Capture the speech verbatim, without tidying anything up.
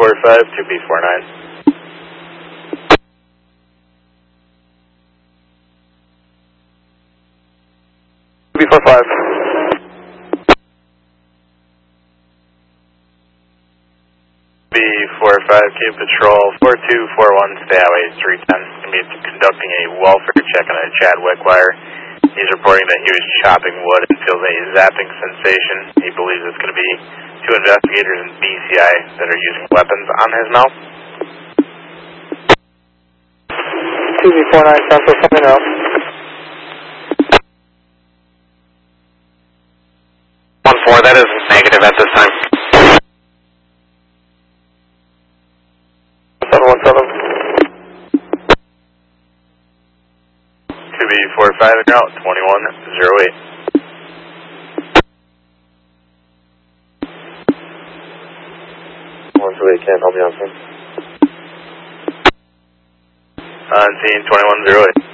four five, two B four nine. two B four five. B four five, Q Patrol four two four one, stay highway three ten. Going to be conducting a welfare check on a Chadwick wire. He's reporting that he was chopping wood and feels a zapping sensation. He believes it's going to be two investigators in B C I that are using weapons on his mouth. two B four nine, Central, coming out. one four, that is negative at this time. seven one seven. two B four five, and route twenty-one oh eight. one two eight, can't help me on scene. On scene twenty-one oh eight.